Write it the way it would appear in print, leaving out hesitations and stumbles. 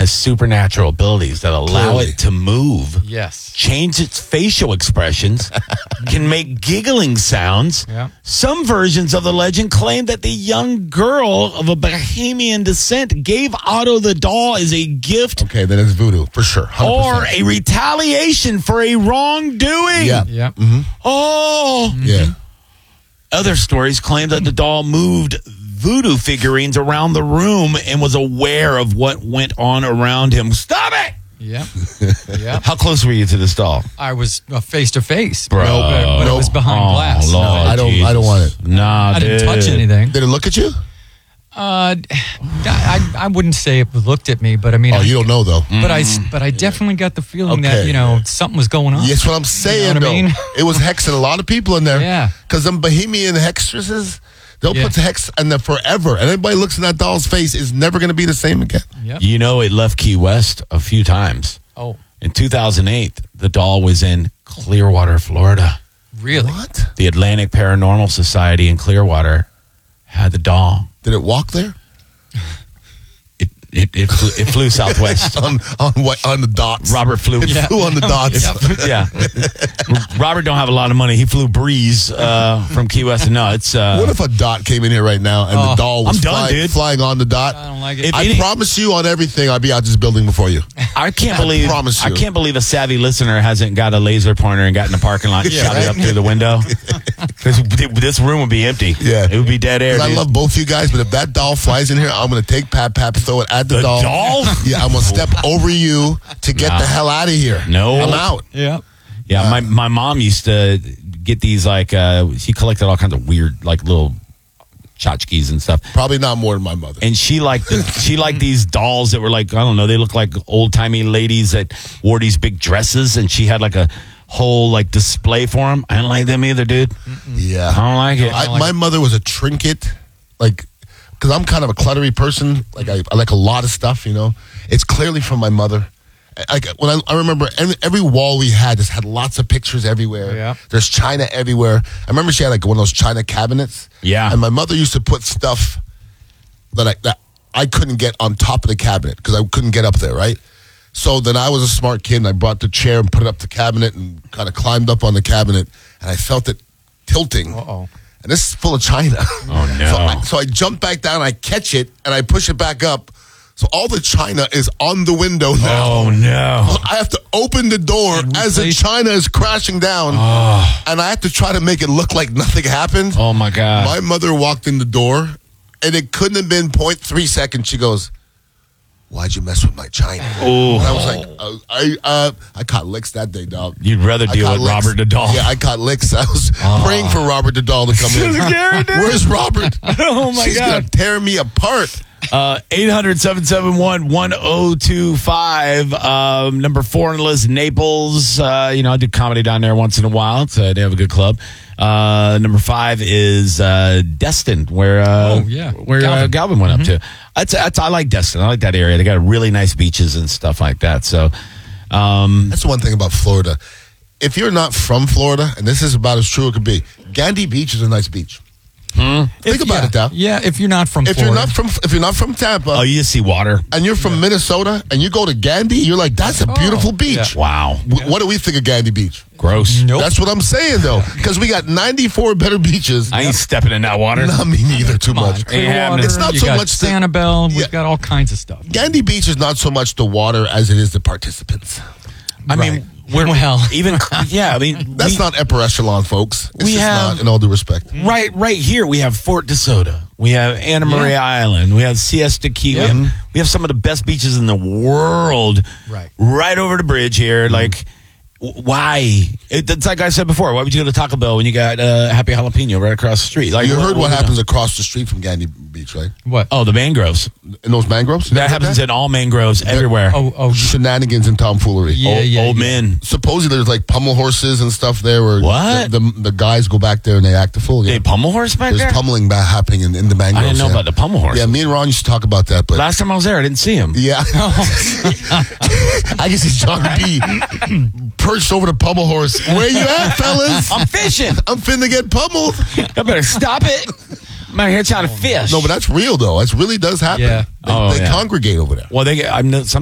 has supernatural abilities that allow Clearly. it to move, Yes. change its facial expressions, can make giggling sounds. Yeah. Some versions of the legend claim that the young girl of a Bahamian descent gave Otto the doll as a gift Okay, then it's voodoo for sure. 100%. or a retaliation for a wrongdoing. Yeah. Yeah. Oh. Yeah. Other stories claim that the doll moved voodoo figurines around the room and was aware of what went on around him. Stop it! Yeah. Yeah. How close were you to this doll? I was face to face, Bro. but it was behind glass. Lord, I don't want it. Nah, I didn't touch dude. anything. Did it look at you? I wouldn't say it looked at me, but I mean, Oh, you don't know though. but I definitely got the feeling Okay. that something was going on. Yes, what I'm saying, You know what I though. mean? It was hexing a lot of people in there. Yeah. Because them Bohemian hextresses, they'll Yeah. put the hex in there forever. And anybody looks in that doll's face is never going to be the same again. Yep. You know, it left Key West a few times. Oh, In 2008, the doll was in Clearwater, Florida. really? What? The Atlantic Paranormal Society in Clearwater had the doll. Did it walk there? It flew southwest. On the dots. Robert flew. It flew on the dots. Yeah. Robert don't have a lot of money. He flew Breeze from Key West. No, it's. What if a dot came in here right now and the doll was I'm done, dude. flying on the dot? I don't like it. If I any- promise you on everything, I'll be out this building before you. I can't believe. promise you. I can't believe a savvy listener hasn't got a laser pointer and got in the parking lot and shot it up through the window. Because this room would be empty. Yeah. It would be dead air. 'Cause I dude. love both you guys, but if that doll flies in here, I'm going to take Pap, throw it at the doll. doll? Yeah, I'm going to step over you to get Nah. the hell out of here. No. I'm out. Yeah. Yeah, my mom used to get these she collected all kinds of weird little tchotchkes and stuff. Probably not more than my mother. And she liked these dolls that were I don't know, they look like old timey ladies that wore these big dresses, and she had a whole display for them. I don't like them either, dude. Yeah. I don't like it. My mother was a trinket, because I'm kind of a cluttery person. I like a lot of stuff, It's clearly from my mother. When I remember every wall we had just had lots of pictures everywhere. Yeah. There's china everywhere. I remember she had one of those china cabinets. Yeah. And my mother used to put stuff that I couldn't get on top of the cabinet because I couldn't get up there, right? So then I was a smart kid and I brought the chair and put it up the cabinet and kind of climbed up on the cabinet and I felt it tilting. Uh-oh. And this is full of china. Oh, no. So I jump back down, I catch it, and I push it back up. So all the china is on the window now. Oh no. I have to open the door as the china is crashing down. And I have to try to make it look like nothing happened. Oh my God. My mother walked in the door, and it couldn't have been 0.3 seconds. She goes, "Why'd you mess with my china?" Oh. And I was like, I caught licks that day, dog. You'd rather I deal caught with licks. Robert the doll. Yeah, I caught licks. I was praying for Robert the doll to come in. Scary, dude. Where's Robert? Oh my She's God. gonna tear me apart. 800-771-1025. Number 4 on the list, Naples. I do comedy down there once in a while. They have a good club. Number 5 is Destin, where Galvin went up to. I like Destin. I like that area. They got really nice beaches and stuff like that. So, That's the one thing about Florida. If you're not from Florida, and this is about as true it could be, Gandy Beach is a nice beach. Think about it, Dow. Yeah, if you're not from If Florida. you're not from Tampa, you just see water. and you're from Minnesota, and you go to Gandy, you're like, that's a beautiful beach. Wow. What do we think of Gandy Beach? Gross. Nope. That's what I'm saying, though, because we got 94 better beaches. I ain't stepping in that water. Not me neither too Come on, much. Clearwater, It's not you so got much the- Sanibel. We've Yeah. got all kinds of stuff. Gandy Beach is not so much the water as it is the participants. I mean, we're even. Yeah, I mean, That's not upper echelon, folks. It's we just have- not, in all due respect. right here. We have Fort DeSoto. We have Anna Maria Island. We have Siesta Key. We have some of the best beaches in the world. Right over the bridge here. Why? It's like I said before. Why would you go to Taco Bell when you got Happy Jalapeno right across the street? You heard what happens across the street from Gandy Beach, right? What? Oh, the mangroves. In those mangroves? That happens in all mangroves everywhere. Shenanigans and tomfoolery. Old men. Supposedly there's pummel horses and stuff there where What? the guys go back there and they act a fool. They pummel horse back There's there? pummeling happening in the mangroves. I didn't know about the pummel horse. Yeah, me and Ron used to talk about that. But Last time I was there, I didn't see him. yeah. I just see John B. perched over the pummel horse. Where you at, fellas? I'm fishing. I'm finna get pummeled. I better stop it. I'm out here trying to fish. No, but that's real, though. That really does happen. Yeah. They congregate over there. Well,